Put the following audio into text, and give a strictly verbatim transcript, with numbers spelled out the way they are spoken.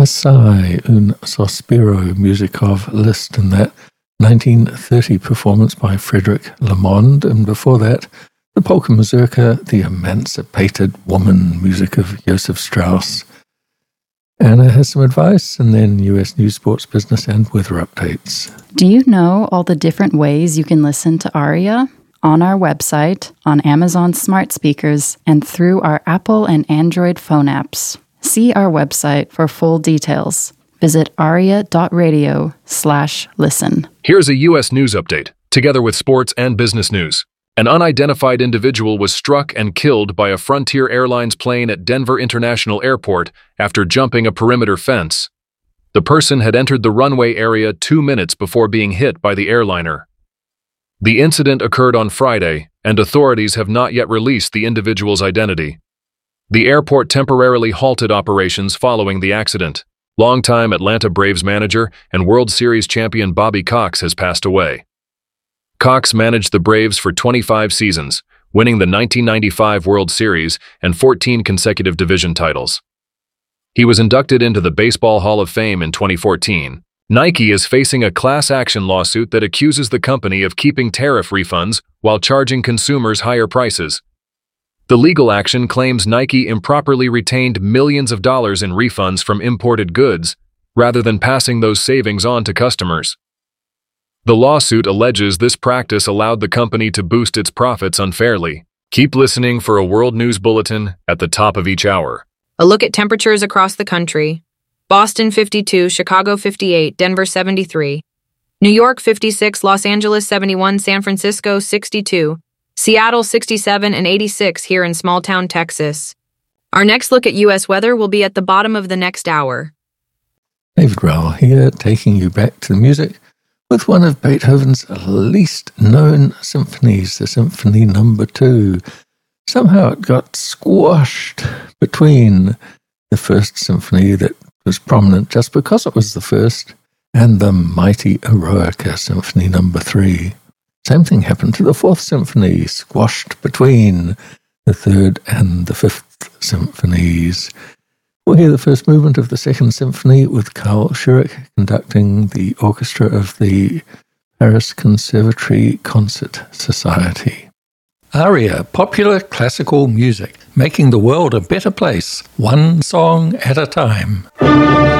Assai un sospiro, music of Liszt, in that nineteen thirty performance by Frederick Lamond, and before that, the polka mazurka, The Emancipated Woman, music of Joseph Strauss. Anna has some advice, and then U S news, sports, business, and weather updates. Do you know all the different ways you can listen to Aria? On our website, on Amazon smart speakers, and through our Apple and Android phone apps. See our website for full details. Visit aria.radio slash listen. Here's a U S news update, together with sports and business news. An unidentified individual was struck and killed by a Frontier Airlines plane at Denver International Airport after jumping a perimeter fence. The person had entered the runway area two minutes before being hit by the airliner. The incident occurred on Friday, and authorities have not yet released the individual's identity. The airport temporarily halted operations following the accident. Longtime Atlanta Braves manager and World Series champion Bobby Cox has passed away. Cox managed the Braves for twenty-five seasons, winning the nineteen ninety-five World Series and fourteen consecutive division titles. He was inducted into the Baseball Hall of Fame in twenty fourteen. Nike is facing a class action lawsuit that accuses the company of keeping tariff refunds while charging consumers higher prices. The legal action claims Nike improperly retained millions of dollars in refunds from imported goods, rather than passing those savings on to customers. The lawsuit alleges this practice allowed the company to boost its profits unfairly. Keep listening for a World News Bulletin at the top of each hour. A look at temperatures across the country. Boston fifty-two, Chicago fifty-eight, Denver seventy-three, New York fifty-six, Los Angeles seventy-one, San Francisco sixty-two, Seattle sixty-seven, and eighty-six here in small-town Texas. Our next look at U S weather will be at the bottom of the next hour. David Rowell here, taking you back to the music with one of Beethoven's least known symphonies, the Symphony Number Two. Somehow it got squashed between the first symphony that was prominent just because it was the first, and the mighty Eroica, Symphony Number Three. Same thing happened to the Fourth Symphony, squashed between the Third and the Fifth Symphonies. We'll hear the first movement of the Second Symphony with Carl Schurich conducting the orchestra of the Paris Conservatory Concert Society. Aria, popular classical music, making the world a better place, one song at a time.